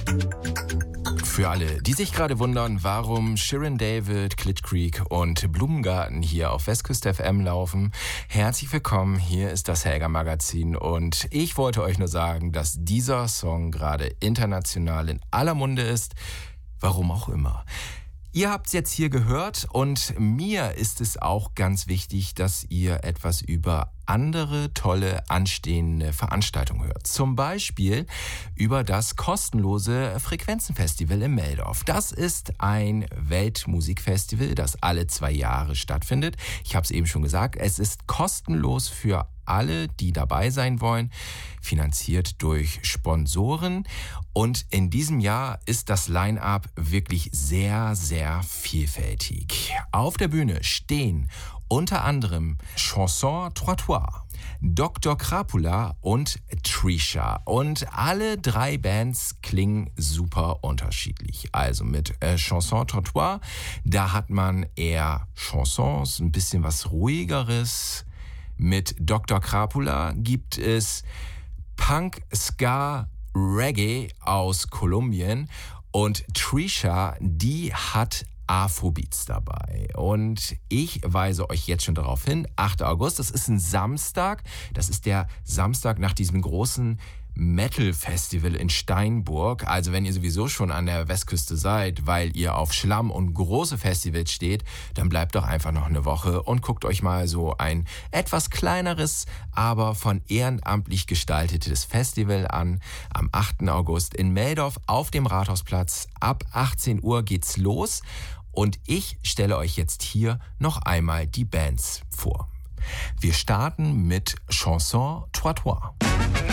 Für alle, die sich gerade wundern, warum Shirin David, Clit Creek und Blumengarten hier auf Westküste FM laufen, herzlich willkommen, hier ist das Helga Magazin und ich wollte euch nur sagen, dass dieser Song gerade international in aller Munde ist, warum auch immer. Ihr habt es jetzt hier gehört und mir ist es auch ganz wichtig, dass ihr etwas über andere tolle anstehende Veranstaltungen hört. Zum Beispiel über das kostenlose Frequenzenfestival in Meldorf. Das ist ein Weltmusikfestival, das alle 2 Jahre stattfindet. Ich habe es eben schon gesagt, es ist kostenlos für alle, die dabei sein wollen, finanziert durch Sponsoren. Und in diesem Jahr ist das Line-up wirklich sehr, sehr vielfältig. Auf der Bühne stehen unter anderem Chanson Trottoir, Dr. Krapula und Trisha. Und alle 3 Bands klingen super unterschiedlich. Also mit Chanson Trottoir, da hat man eher Chansons, ein bisschen was Ruhigeres. Mit Dr. Krapula gibt es Punk, Ska, Reggae aus Kolumbien. Und Trisha, die hat Afrobeats dabei. Und ich weise euch jetzt schon darauf hin, 8. August, das ist ein Samstag. Das ist der Samstag nach diesem großen Metal-Festival in Steinburg. Also wenn ihr sowieso schon an der Westküste seid, weil ihr auf Schlamm und große Festivals steht, dann bleibt doch einfach noch eine Woche und guckt euch mal so ein etwas kleineres, aber von ehrenamtlich gestaltetes Festival an. Am 8. August in Meldorf auf dem Rathausplatz. Ab 18 Uhr geht's los. Und ich stelle euch jetzt hier noch einmal die Bands vor. Wir starten mit Chanson Trottoir.